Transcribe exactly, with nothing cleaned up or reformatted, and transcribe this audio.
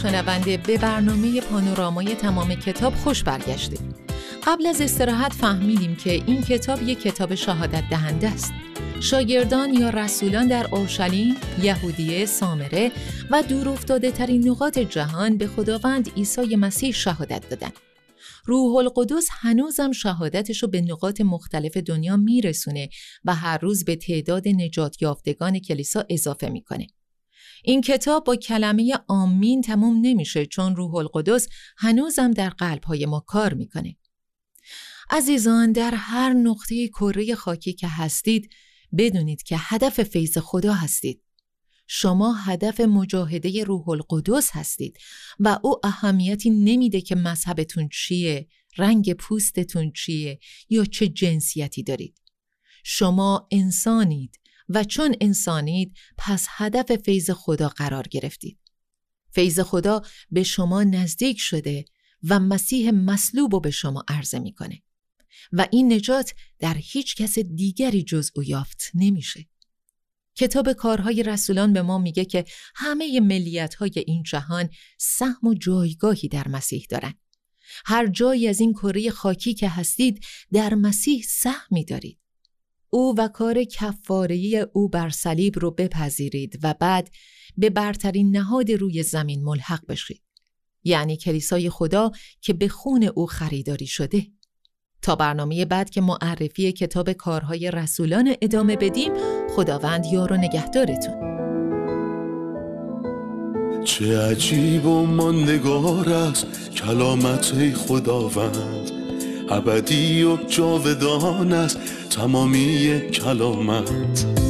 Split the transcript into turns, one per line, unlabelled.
شنونده به برنامه پانورامای تمام کتاب خوش برگشتید. قبل از استراحت فهمیدیم که این کتاب یک کتاب شهادت دهنده است. شاگردان یا رسولان در اورشلیم، یهودیه، سامره و دورافتاده ترین نقاط جهان به خداوند عیسی مسیح شهادت دادند. روح القدس هنوزم شهادتشو به نقاط مختلف دنیا میرسونه و هر روز به تعداد نجات یافتگان کلیسا اضافه میکنه. این کتاب با کلمه آمین تموم نمیشه، چون روح القدس هنوزم در قلب‌های ما کار میکنه. عزیزان، در هر نقطه کره خاکی که هستید بدونید که هدف فیض خدا هستید. شما هدف مجاهده روح القدس هستید و او اهمیتی نمیده که مذهبتون چیه، رنگ پوستتون چیه یا چه جنسیتی دارید. شما انسانید و چون انسانید پس هدف فیض خدا قرار گرفتید. فیض خدا به شما نزدیک شده و مسیح مصلوب رو به شما عرضه میکنه و این نجات در هیچ کس دیگری جز او یافت نمیشه. کتاب کارهای رسولان به ما میگه که همه ملیت‌های این جهان سهم و جایگاهی در مسیح دارن. هر جایی از این کره خاکی که هستید در مسیح سهمی دارید. او و کار کفاره‌ای او بر صلیب رو بپذیرید و بعد به برترین نهاد روی زمین ملحق بشید. یعنی کلیسای خدا که به خون او خریداری شده. تا برنامه بعد که معرفی کتاب کارهای رسولان ادامه بدیم، خداوند یار و نگهدارتون.
چه عجیب و ماندگار است کلامت خداوند، ابدی و جاودان است تمامی کلامت.